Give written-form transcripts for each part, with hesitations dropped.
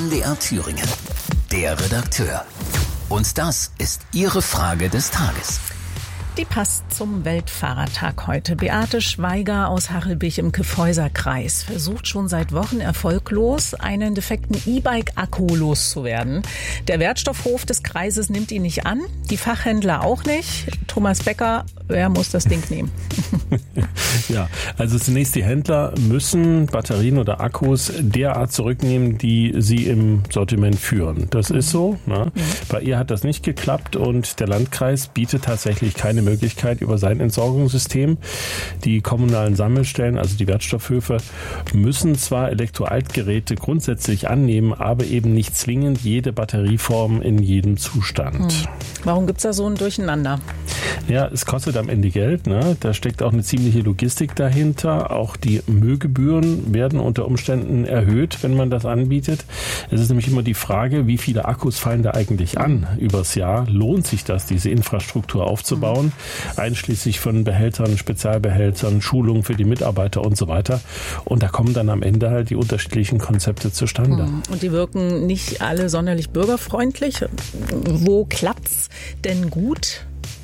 MDR Thüringen. Der Redakteur. Und das ist Ihre Frage des Tages. Die passt zum Weltfahrertag heute. Beate Schweiger aus Harelbich im Kyffhäuser-Kreis versucht schon seit Wochen erfolglos, einen defekten E-Bike-Akku loszuwerden. Der Wertstoffhof des Kreises nimmt ihn nicht an, die Fachhändler auch nicht. Thomas Becker, wer muss das Ding nehmen? Ja, also zunächst die Händler müssen Batterien oder Akkus derart zurücknehmen, die sie im Sortiment führen. Das ist so. Ne? Bei ihr hat das nicht geklappt und der Landkreis bietet tatsächlich keine Möglichkeit über sein Entsorgungssystem. Die kommunalen Sammelstellen, also die Wertstoffhöfe, müssen zwar Elektroaltgeräte grundsätzlich annehmen, aber eben nicht zwingend jede Batterieform in jedem Zustand. Warum gibt's da so ein Durcheinander? Ja, es kostet am Ende Geld. Ne? Da steckt auch eine ziemliche Logistik dahinter. Auch die Müllgebühren werden unter Umständen erhöht, wenn man das anbietet. Es ist nämlich immer die Frage, wie viele Akkus fallen da eigentlich an übers Jahr? Lohnt sich das, diese Infrastruktur aufzubauen? Einschließlich von Behältern, Spezialbehältern, Schulungen für die Mitarbeiter und so weiter. Und da kommen dann am Ende halt die unterschiedlichen Konzepte zustande. Und die wirken nicht alle sonderlich bürgerfreundlich. Wo klappt's denn gut?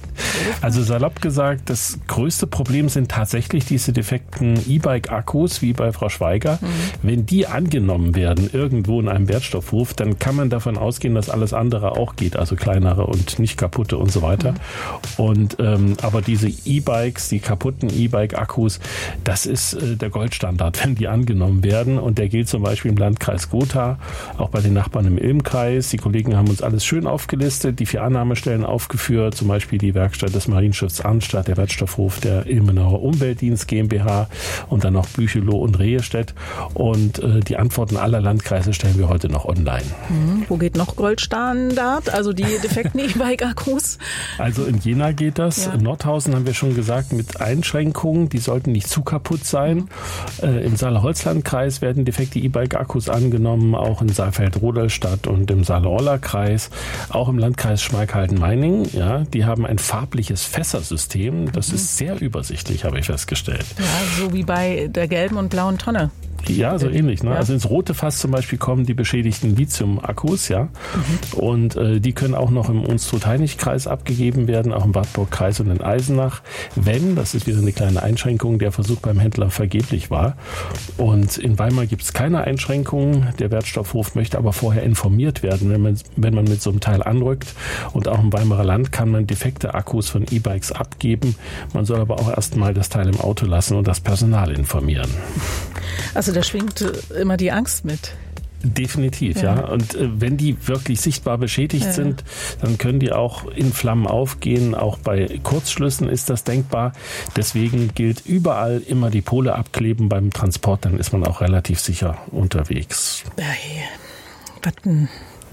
Also salopp gesagt, das größte Problem sind tatsächlich diese defekten E-Bike-Akkus, wie bei Frau Schweiger. Wenn die angenommen werden irgendwo in einem Wertstoffhof, dann kann man davon ausgehen, dass alles andere auch geht, also kleinere und nicht kaputte und so weiter. Und aber diese E-Bikes, die kaputten E-Bike-Akkus, das ist der Goldstandard, wenn die angenommen werden. Und der gilt zum Beispiel im Landkreis Gotha, auch bei den Nachbarn im Ilmkreis. Die Kollegen haben uns alles schön aufgelistet, die 4 Annahmestellen aufgeführt, zum Beispiel die Werkstatt des Marienschiffs Arnstadt, der Wertstoffhof der Ilmenauer Umweltdienst GmbH und dann noch Bücheloh und Rehestedt. Und die Antworten aller Landkreise stellen wir heute noch online. Wo geht noch Goldstandard? Also die defekten E-Bike-Akkus? Also in Jena geht das. Ja. In Nordhausen haben wir schon gesagt, mit Einschränkungen. Die sollten nicht zu kaputt sein. Im Saale-Holzland-Kreis werden defekte E-Bike-Akkus angenommen, auch in Saalfeld-Rodelstadt und im Saale-Orla-Kreis. Auch im Landkreis Schmalkalden-Meiningen. Ja, die haben ein farbliches Fässersystem. Das ist sehr übersichtlich, habe ich festgestellt. Ja, so wie bei der gelben und blauen Tonne. Ja, so ähnlich. Ne? Ja. Also ins rote Fass zum Beispiel kommen die beschädigten Lithium-Akkus, ja. Und die können auch noch im Unstrut-Hainich-Kreis abgegeben werden, auch im Wartburg-Kreis und in Eisenach, wenn, das ist wieder eine kleine Einschränkung, der Versuch beim Händler vergeblich war. Und in Weimar gibt es keine Einschränkungen. Der Wertstoffhof möchte aber vorher informiert werden, wenn man mit so einem Teil anrückt. Und auch im Weimarer Land kann man defekte Akkus von E-Bikes abgeben. Man soll aber auch erstmal das Teil im Auto lassen und das Personal informieren. Also da schwingt immer die Angst mit. Definitiv, ja. Und wenn die wirklich sichtbar beschädigt sind, dann können die auch in Flammen aufgehen. Auch bei Kurzschlüssen ist das denkbar. Deswegen gilt überall immer die Pole abkleben beim Transport. Dann ist man auch relativ sicher unterwegs. Was ein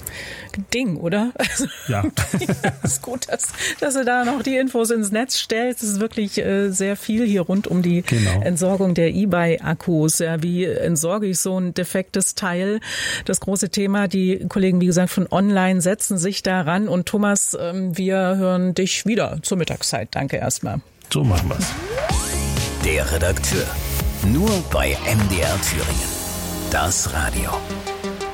Ding, oder? Also, ja. Ist gut, dass du da noch die Infos ins Netz stellst. Es ist wirklich sehr viel hier rund um die Entsorgung der E-Bike-Akkus. Ja, wie entsorge ich so ein defektes Teil? Das große Thema. Die Kollegen, wie gesagt, von Online setzen sich daran. Und Thomas, wir hören dich wieder zur Mittagszeit. Danke erstmal. So machen wir's. Der Redakteur. Nur bei MDR Thüringen. Das Radio.